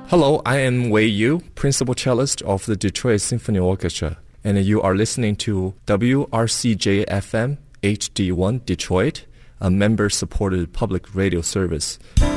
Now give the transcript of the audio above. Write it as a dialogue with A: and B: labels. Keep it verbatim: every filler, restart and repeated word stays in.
A: Hello, I am Wei Yu, principal cellist of the Detroit Symphony Orchestra, and you are listening to W R C J F M H D one Detroit, a member-supported public radio service.